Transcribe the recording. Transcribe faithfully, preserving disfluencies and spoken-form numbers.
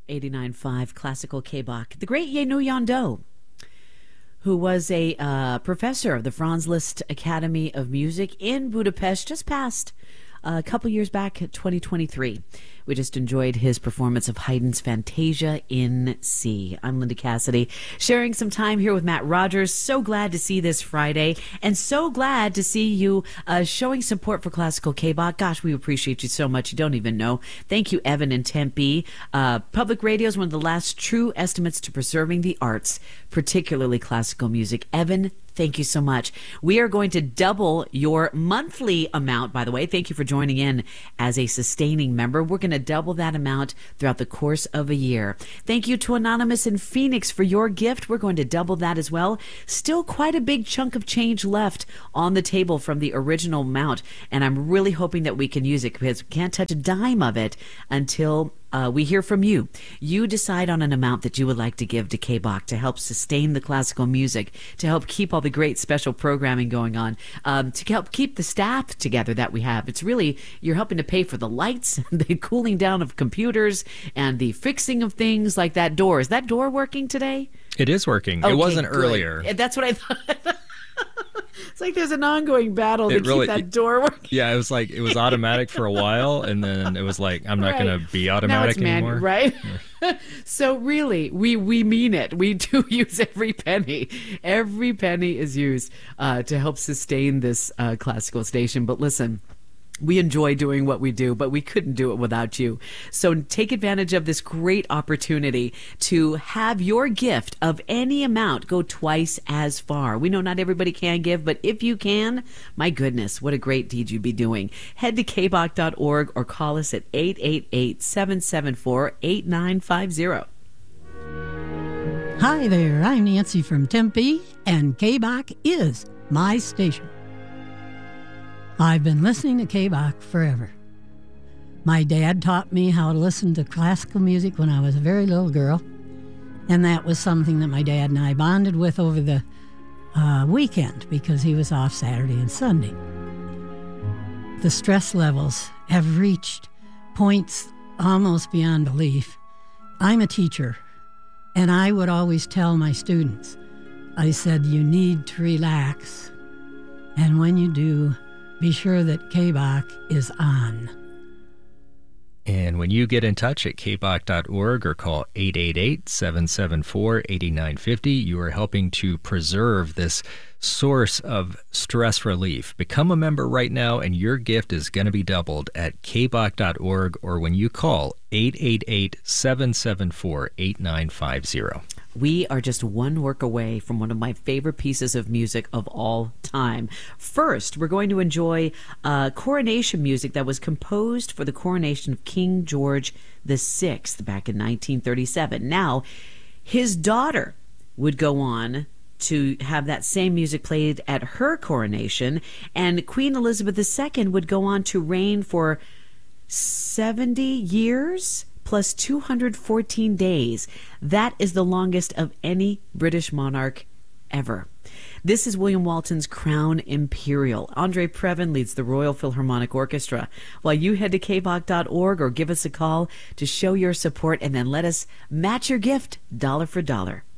eighty-nine point five Classical K-Bach. The great Yenu Yando, who was a uh, professor of the Franz Liszt Academy of Music in Budapest, just passed a couple years back, twenty twenty-three. We just enjoyed his performance of Haydn's Fantasia in C. I'm Linda Cassidy, sharing some time here with Matt Rogers. So glad to see this Friday, and so glad to see you uh, showing support for Classical K-Bach. Gosh, we appreciate you so much. You don't even know. Thank you, Evan in Tempe. Uh, public radio is one of the last true estimates to preserving the arts, particularly classical music. Evan, thank you so much. We are going to double your monthly amount, by the way. Thank you for joining in as a sustaining member. We're going to double that amount throughout the course of a year. Thank you to Anonymous in Phoenix for your gift. We're going to double that as well. Still quite a big chunk of change left on the table from the original amount, and I'm really hoping that we can use it because we can't touch a dime of it until Uh, we hear from you. You decide on an amount that you would like to give to K-Bach to help sustain the classical music, to help keep all the great special programming going on, um, to help keep the staff together that we have. It's really, you're helping to pay for the lights, the cooling down of computers, and the fixing of things like that door. Is that door working today? It is working. Okay, it wasn't good. earlier. That's what I thought. It's like there's an ongoing battle to It really- keep that door working. Yeah, it was like it was automatic for a while, and then it was like, I'm not Right. going to be Now automatic it's manu- anymore. right? So really, we, we mean it. We do use every penny. Every penny is used uh, to help sustain this uh, classical station. But listen, we enjoy doing what we do, but we couldn't do it without you. So take advantage of this great opportunity to have your gift of any amount go twice as far. We know not everybody can give, but if you can, my goodness, what a great deed you'd be doing. Head to k bach dot org or call us at eight eight eight, seven seven four, eight nine five zero. Hi there, I'm Nancy from Tempe, and K-Bach is my station. I've been listening to K-Bach forever. My dad taught me how to listen to classical music when I was a very little girl, and that was something that my dad and I bonded with over the uh, weekend because he was off Saturday and Sunday. The stress levels have reached points almost beyond belief. I'm a teacher, and I would always tell my students, I said, you need to relax, and when you do, be sure that K-Bach is on. And when you get in touch at k bach dot org or call eight eight eight, seven seven four, eight nine five zero, you are helping to preserve this source of stress relief. Become a member right now, and your gift is going to be doubled at k bach dot org or when you call eight eight eight, seven seven four, eight nine five zero. We are just one work away from one of my favorite pieces of music of all time. First, we're going to enjoy uh, coronation music that was composed for the coronation of King George the Sixth back in nineteen thirty-seven. Now, his daughter would go on to have that same music played at her coronation, and Queen Elizabeth the Second would go on to reign for seventy years plus two hundred fourteen days. That is the longest of any British monarch ever. This is William Walton's Crown Imperial. Andre Previn leads the Royal Philharmonic Orchestra. While you head to k bach dot org or give us a call to show your support, and then let us match your gift dollar for dollar.